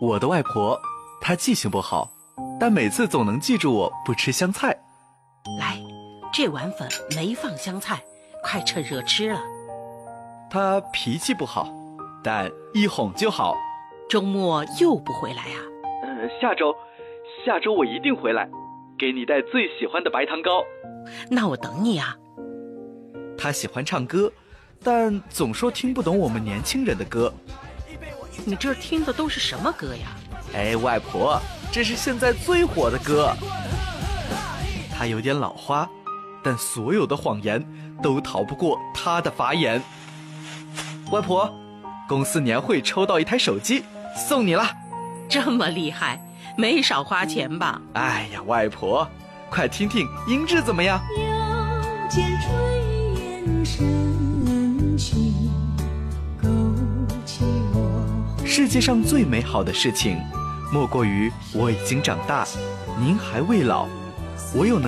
我的外婆，她记性不好，但每次总能记住我不吃香菜。 来，这碗粉没放香菜，快趁热吃了。 她脾气不好，但一哄就好。 周末又不回来啊？ 下周我一定回来，给你带最喜欢的白糖糕。 那我等你啊。 她喜欢唱歌，但总说听不懂我们年轻人的歌。 你这听的都是什么歌呀？ 哎，外婆，这是现在最火的歌。她有点老花，但所有的谎言都逃不过她的法眼。外婆，公司年会抽到一台手机，送你了。 这么厉害，没少花钱吧？ 哎呀，外婆，快听听音质怎么样？ 腰间炊烟升起，勾起我。 世界上最美好的事情，莫过于我已经长大，您还未老，我有能